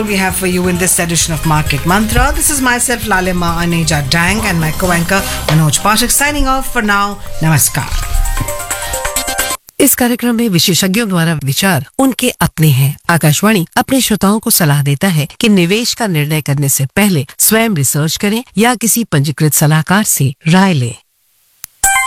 all we have for you in this edition of Market Mantra. This is myself, Lalima Aneja Dang, and my co-anchor, Manoj Pathak, signing off for now. Namaskar. इस कार्यक्रम में विशेषज्ञों द्वारा विचार उनके अपने हैं। आकाशवाणी अपने श्रोताओं को सलाह देता है कि निवेश का निर्णय करने से पहले स्वयं रिसर्च करें या किसी पंजीकृत सलाहकार से राय लें।